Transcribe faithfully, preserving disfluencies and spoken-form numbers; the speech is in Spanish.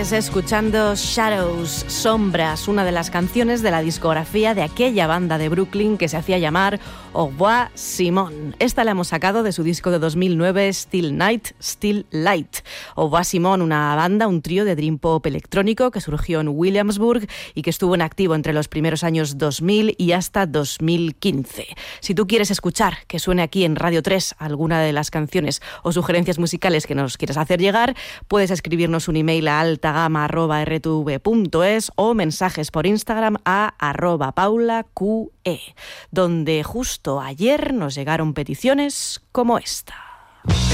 Escuchando Shadows, Sombras, una de las canciones de la discografía de aquella banda de Brooklyn que se hacía llamar Au revoir Simon. Esta la hemos sacado de su disco de dos mil nueve, Still Night, Still Light. Au revoir Simon, una banda, un trío de dream pop electrónico que surgió en Williamsburg y que estuvo en activo entre los primeros años dos mil y hasta dos mil quince. Si tú quieres escuchar que suene aquí en Radio tres alguna de las canciones o sugerencias musicales que nos quieres hacer llegar, puedes escribirnos un email a alta gama arroba r t v punto es o mensajes por Instagram a arroba paulaqe, donde justo ayer nos llegaron peticiones como esta.